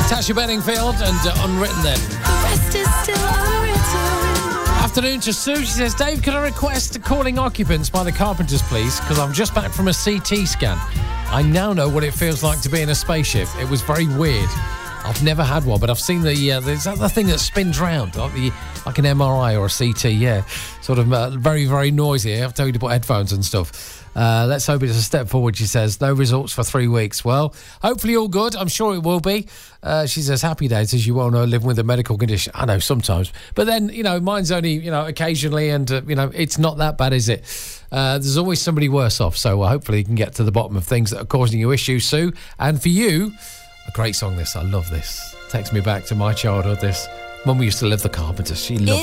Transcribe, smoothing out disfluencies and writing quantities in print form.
Tasha Bedingfield and Unwritten then. The rest is still unwritten. Afternoon to Sue. She says, Dave, could I request calling occupants by the Carpenters, please? Because I'm just back from a CT scan. I now know what it feels like to be in a spaceship. It was very weird. I've never had one, but I've seen there's that thing that spins round, like an MRI or a CT, yeah. Sort of very, very noisy. I have to tell you to put headphones and stuff. Let's hope it's a step forward, she says. No results for 3 weeks. Well, hopefully all good. I'm sure it will be. She says, happy days, as you well know, living with a medical condition. I know, sometimes. But then, mine's only, occasionally, and, it's not that bad, is it? There's always somebody worse off. So hopefully you can get to the bottom of things that are causing you issues, Sue. And for you, a great song, this. I love this. Takes me back to my childhood, this. Mum used to love the Carpenters. She loved